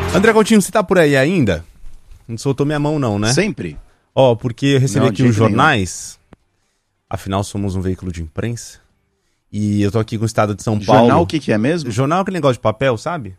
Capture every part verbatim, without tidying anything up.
André Coutinho, você tá por aí ainda? Não soltou minha mão não, né? Sempre. Ó, oh, porque eu recebi não, aqui os jornais, nenhum. Afinal somos um veículo de imprensa, e eu tô aqui com o estado de São Paulo. Jornal o que que é mesmo? Jornal é aquele negócio de papel, sabe?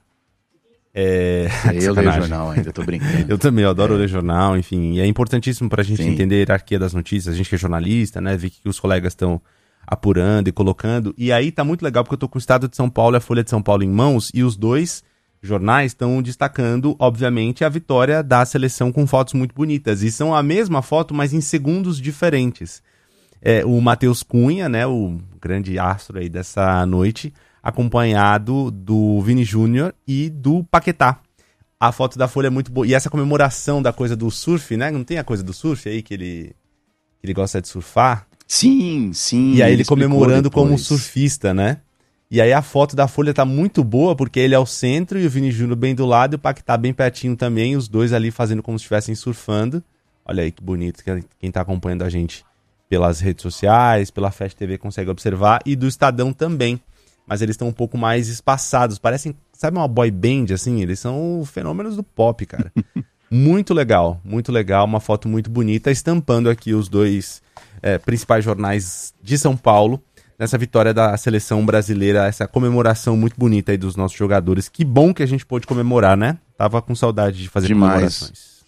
É... Eu leio jornal ainda, tô brincando. Eu também, eu adoro é. ler jornal, enfim, e é importantíssimo pra gente Sim. entender a hierarquia das notícias, a gente que é jornalista, né, ver o que os colegas estão apurando e colocando, e aí tá muito legal porque eu tô com o estado de São Paulo e a Folha de São Paulo em mãos, e os dois jornais estão destacando, obviamente, a vitória da seleção com fotos muito bonitas. E são a mesma foto, mas em segundos diferentes. É, o Matheus Cunha, né, o grande astro aí dessa noite, acompanhado do Vini Júnior e do Paquetá. A foto da Folha é muito boa. E essa comemoração da coisa do surf, né? Não tem a coisa do surf aí, que ele, que ele gosta de surfar? Sim, sim. E aí ele, ele comemorando como surfista, né? E aí a foto da Folha tá muito boa, porque ele é o centro e o Vini Júnior bem do lado e o Paquetá bem pertinho também, os dois ali fazendo como se estivessem surfando. Olha aí que bonito, quem tá acompanhando a gente pelas redes sociais, pela Fast T V consegue observar, e do Estadão também. Mas eles estão um pouco mais espaçados, parecem, sabe uma boy band, assim? Eles são fenômenos do pop, cara. Muito legal, muito legal, uma foto muito bonita, estampando aqui os dois é, principais jornais de São Paulo, nessa vitória da seleção brasileira, essa comemoração muito bonita aí dos nossos jogadores. Que bom que a gente pôde comemorar, né? Tava com saudade de fazer Demais. comemorações.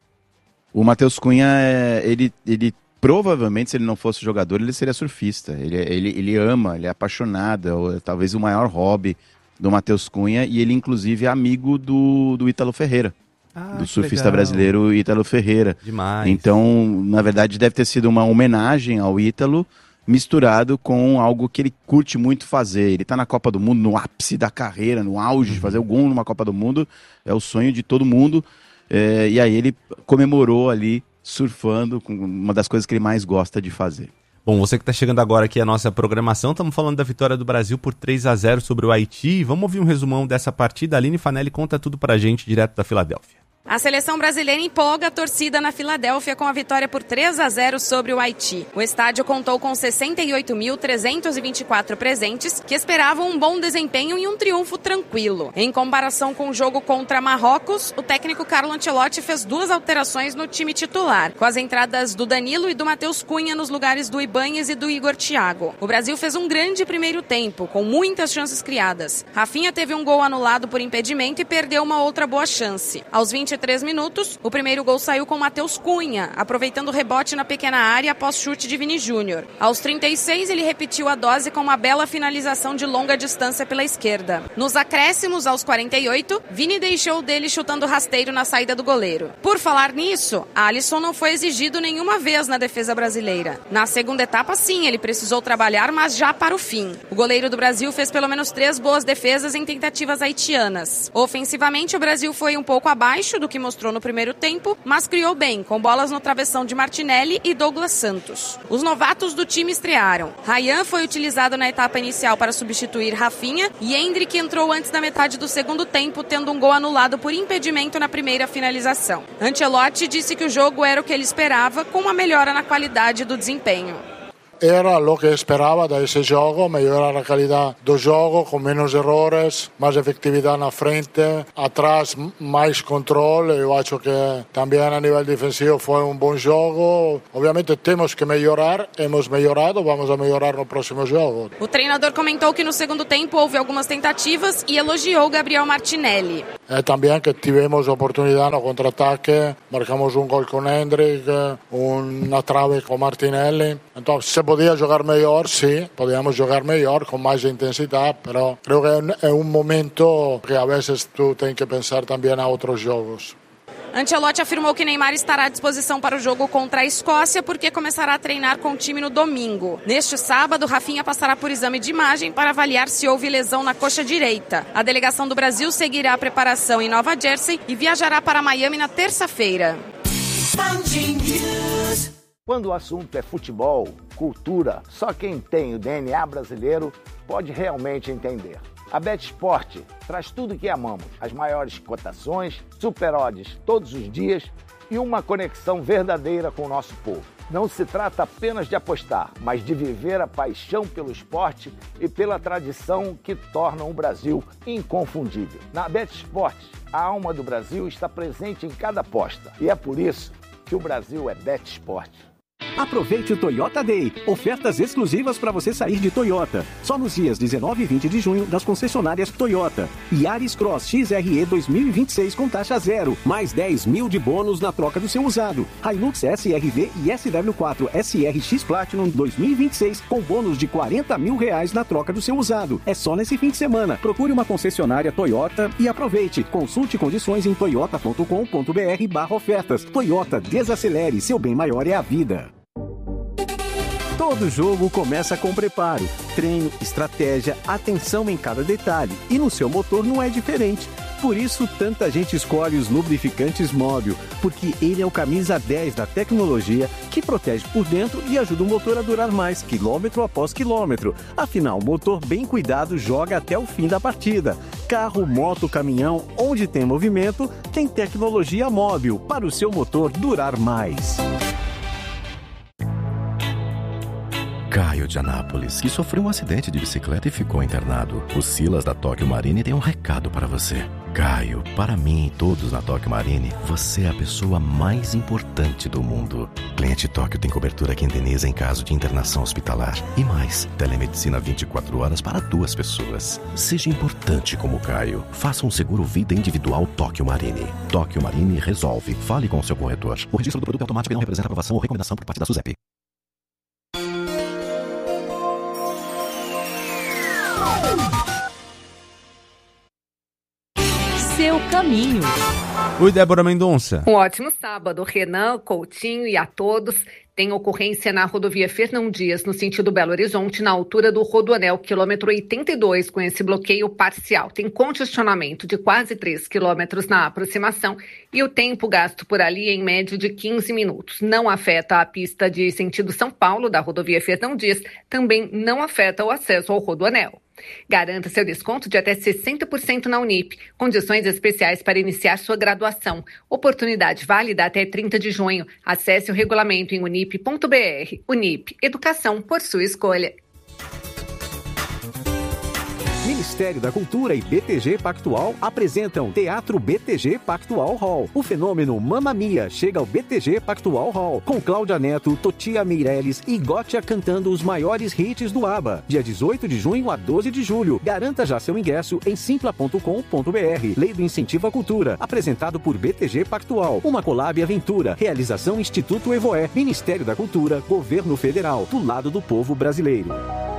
O Matheus Cunha, ele, ele provavelmente, se ele não fosse jogador, ele seria surfista. Ele, ele, ele ama, ele é apaixonado, é talvez o maior hobby do Matheus Cunha, e ele inclusive é amigo do, do Ítalo Ferreira. Ah, do surfista legal. brasileiro Ítalo Ferreira. Demais. Então, na verdade, deve ter sido uma homenagem ao Ítalo, misturado com algo que ele curte muito fazer. Ele tá na Copa do Mundo, no ápice da carreira, no auge, de fazer o gol numa Copa do Mundo, é o sonho de todo mundo, é, e aí ele comemorou ali, surfando, com uma das coisas que ele mais gosta de fazer. Bom, você que está chegando agora aqui à nossa programação, estamos falando da vitória do Brasil por três a zero sobre o Haiti. Vamos ouvir um resumão dessa partida. A Aline Fanelli conta tudo pra gente, direto da Filadélfia. A seleção brasileira empolga a torcida na Filadélfia com a vitória por três a zero sobre o Haiti. O estádio contou com sessenta e oito mil trezentos e vinte e quatro presentes que esperavam um bom desempenho e um triunfo tranquilo. Em comparação com o jogo contra Marrocos, o técnico Carlo Ancelotti fez duas alterações no time titular, com as entradas do Danilo e do Matheus Cunha nos lugares do Ibanez e do Igor Thiago. O Brasil fez um grande primeiro tempo, com muitas chances criadas. Rafinha teve um gol anulado por impedimento e perdeu uma outra boa chance. Aos vinte e três minutos, o primeiro gol saiu com Matheus Cunha, aproveitando o rebote na pequena área após chute de Vini Júnior. Aos trinta e seis, ele repetiu a dose com uma bela finalização de longa distância pela esquerda. Nos acréscimos, aos quarenta e oito, Vini deixou dele chutando rasteiro na saída do goleiro. Por falar nisso, Alisson não foi exigido nenhuma vez na defesa brasileira. Na segunda etapa, sim, ele precisou trabalhar, mas já para o fim. O goleiro do Brasil fez pelo menos três boas defesas em tentativas haitianas. Ofensivamente, o Brasil foi um pouco abaixo do que mostrou no primeiro tempo, mas criou bem, com bolas no travessão de Martinelli e Douglas Santos. Os novatos do time estrearam. Ryan foi utilizado na etapa inicial para substituir Rafinha e Endrick entrou antes da metade do segundo tempo, tendo um gol anulado por impedimento na primeira finalização. Ancelotti disse que o jogo era o que ele esperava, com uma melhora na qualidade do desempenho. Era lo que esperaba de ese juego, mejorar la calidad del juego con menos errores, más efectividad en la frente, atrás más control. Yo acho que también a nivel defensivo fue un buen juego. Obviamente tenemos que mejorar, hemos mejorado, vamos a mejorar no próximo jogo. O treinador comentou que no segundo tempo houve algumas tentativas e elogiou Gabriel Martinelli. Eh, también que tivemos oportunidad no contra-ataque, marcamos un gol con Endrick, una trave con Martinelli. Entonces, se podía jugar mejor, sí, podíamos jugar mejor, con más intensidad, pero creo que es un momento que a veces tú tienes que pensar también a otros juegos. Ancelotti afirmou que Neymar estará à disposição para o jogo contra a Escócia porque começará a treinar com o time no domingo. Neste sábado, Rafinha passará por exame de imagem para avaliar se houve lesão na coxa direita. A delegação do Brasil seguirá a preparação em Nova Jersey e viajará para Miami na terça-feira. Quando o assunto é futebol, cultura, só quem tem o D N A brasileiro pode realmente entender. A BetSport traz tudo o que amamos, as maiores cotações, super odds todos os dias e uma conexão verdadeira com o nosso povo. Não se trata apenas de apostar, mas de viver a paixão pelo esporte e pela tradição que tornam o Brasil inconfundível. Na BetSport, a alma do Brasil está presente em cada aposta. E é por isso que o Brasil é BetSport. Aproveite o Toyota Day. Ofertas exclusivas para você sair de Toyota. Só nos dias dezenove e vinte de junho das concessionárias Toyota. Yaris Cross X R E dois mil e vinte e seis com taxa zero. Mais dez mil de bônus na troca do seu usado. Hilux S R V e S W quatro S R X Platinum dois mil e vinte e seis com bônus de quarenta mil reais na troca do seu usado. É só nesse fim de semana. Procure uma concessionária Toyota e aproveite. Consulte condições em toyota ponto com ponto b r barra ofertas. Toyota, desacelere. Seu bem maior é a vida. Todo jogo começa com preparo, treino, estratégia, atenção em cada detalhe. E no seu motor não é diferente. Por isso, tanta gente escolhe os lubrificantes Móbil, porque ele é o camisa dez da tecnologia que protege por dentro e ajuda o motor a durar mais, quilômetro após quilômetro. Afinal, motor bem cuidado joga até o fim da partida. Carro, moto, caminhão, onde tem movimento, tem tecnologia Móbil para o seu motor durar mais. Caio de Anápolis, que sofreu um acidente de bicicleta e ficou internado. O Silas da Tóquio Marine tem um recado para você. Caio, para mim e todos na Tóquio Marine, você é a pessoa mais importante do mundo. Cliente Tóquio tem cobertura que indeniza em caso de internação hospitalar. E mais, telemedicina vinte e quatro horas para duas pessoas. Seja importante como Caio. Faça um seguro vida individual Tóquio Marine. Tóquio Marine resolve. Fale com o seu corretor. O registro do produto é automático e não representa aprovação ou recomendação por parte da SUSEP. Seu caminho. Oi, Débora Mendonça. Um ótimo sábado, Renan, Coutinho e a todos. Tem ocorrência na rodovia Fernão Dias, no sentido Belo Horizonte, na altura do Rodoanel, quilômetro oitenta e dois, com esse bloqueio parcial. Tem congestionamento de quase três quilômetros na aproximação e o tempo gasto por ali em média de quinze minutos. Não afeta a pista de sentido São Paulo, da rodovia Fernão Dias, também não afeta o acesso ao Rodoanel. Garanta seu desconto de até sessenta por cento na Unip. Condições especiais para iniciar sua graduação. Oportunidade válida até trinta de junho. Acesse o regulamento em unip ponto b r. Unip, educação por sua escolha. Ministério da Cultura e B T G Pactual apresentam Teatro B T G Pactual Hall. O fenômeno Mamma Mia chega ao B T G Pactual Hall, com Cláudia Neto, Totia Meirelles e Gotia cantando os maiores hits do ABBA. Dia dezoito de junho a doze de julho. Garanta já seu ingresso em simpla ponto com ponto b r. Lei do Incentivo à Cultura, apresentado por B T G Pactual. Uma collab aventura. Realização Instituto Evoé. Ministério da Cultura, Governo Federal. Do lado do povo brasileiro.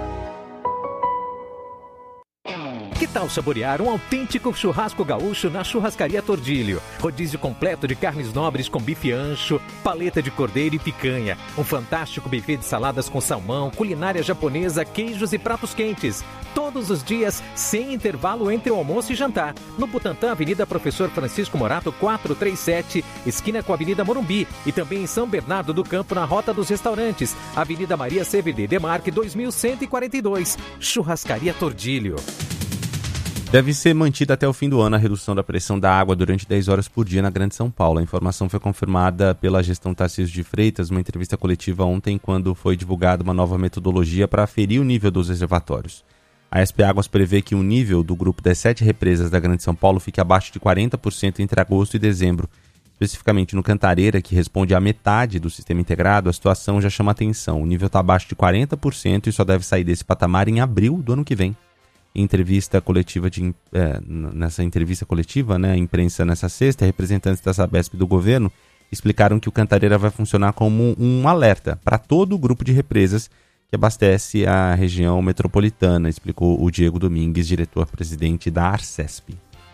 Que tal saborear um autêntico churrasco gaúcho na Churrascaria Tordilho? Rodízio completo de carnes nobres com bife ancho, paleta de cordeiro e picanha. Um fantástico buffet de saladas com salmão, culinária japonesa, queijos e pratos quentes. Todos os dias, sem intervalo entre o almoço e jantar. No Butantã, Avenida Professor Francisco Morato, quatrocentos e trinta e sete, esquina com a Avenida Morumbi. E também em São Bernardo do Campo, na Rota dos Restaurantes. Avenida Maria C V D Demarque, dois mil cento e quarenta e dois. Churrascaria Tordilho. Deve ser mantida até o fim do ano a redução da pressão da água durante dez horas por dia na Grande São Paulo. A informação foi confirmada pela gestão Tarcísio de Freitas numa entrevista coletiva ontem, quando foi divulgada uma nova metodologia para aferir o nível dos reservatórios. A S P Águas prevê que o nível do grupo das sete represas da Grande São Paulo fique abaixo de quarenta por cento entre agosto e dezembro. Especificamente no Cantareira, que responde à metade do sistema integrado, a situação já chama atenção. O nível está abaixo de quarenta por cento e só deve sair desse patamar em abril do ano que vem. Em entrevista coletiva de, é, nessa entrevista coletiva, né, a imprensa nessa sexta, representantes da Sabesp e do governo explicaram que o Cantareira vai funcionar como um alerta para todo o grupo de represas que abastece a região metropolitana, explicou o Diego Domingues, diretor-presidente da Arcesp.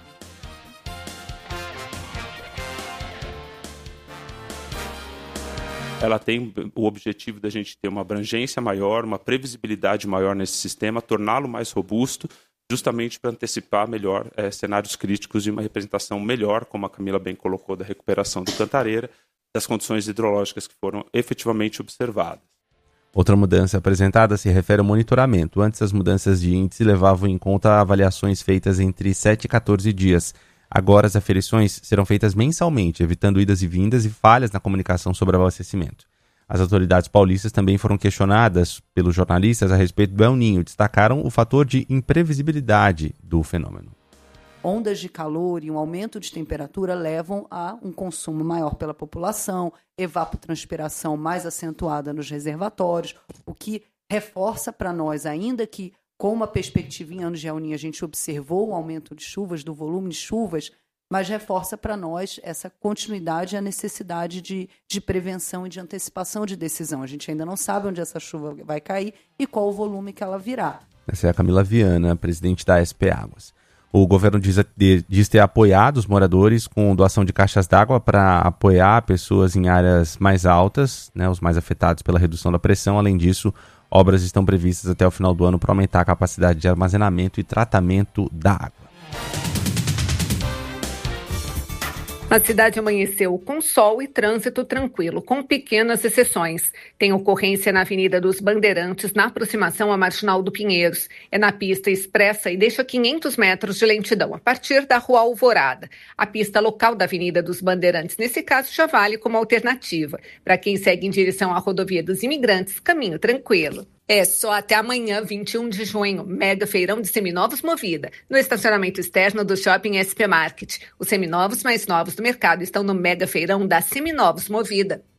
Ela tem o objetivo da gente ter uma abrangência maior, uma previsibilidade maior nesse sistema, torná-lo mais robusto, justamente para antecipar melhor é, cenários críticos e uma representação melhor, como a Camila bem colocou, da recuperação do Cantareira, das condições hidrológicas que foram efetivamente observadas. Outra mudança apresentada se refere ao monitoramento. Antes, as mudanças de índice levavam em conta avaliações feitas entre sete e quatorze dias. Agora, as aferições serão feitas mensalmente, evitando idas e vindas e falhas na comunicação sobre abastecimento. As autoridades paulistas também foram questionadas pelos jornalistas a respeito do El Niño. Destacaram o fator de imprevisibilidade do fenômeno. Ondas de calor e um aumento de temperatura levam a um consumo maior pela população, evapotranspiração mais acentuada nos reservatórios, o que reforça para nós, ainda que com uma perspectiva em anos de El Niño a gente observou um aumento de chuvas, do volume de chuvas, mas reforça para nós essa continuidade e a necessidade de, de prevenção e de antecipação de decisão. A gente ainda não sabe onde essa chuva vai cair e qual o volume que ela virá. Essa é a Camila Viana, presidente da S P Águas. O governo diz, diz ter apoiado os moradores com doação de caixas d'água para apoiar pessoas em áreas mais altas, né, os mais afetados pela redução da pressão. Além disso, obras estão previstas até o final do ano para aumentar a capacidade de armazenamento e tratamento da água. A cidade amanheceu com sol e trânsito tranquilo, com pequenas exceções. Tem ocorrência na Avenida dos Bandeirantes, na aproximação à Marginal do Pinheiros. É na pista expressa e deixa quinhentos metros de lentidão, a partir da Rua Alvorada. A pista local da Avenida dos Bandeirantes, nesse caso, já vale como alternativa. Para quem segue em direção à Rodovia dos Imigrantes, caminho tranquilo. É só até amanhã, vinte e um de junho, mega feirão de seminovos Movida, no estacionamento externo do Shopping S P Market. Os seminovos mais novos do mercado estão no mega feirão da Seminovos Movida.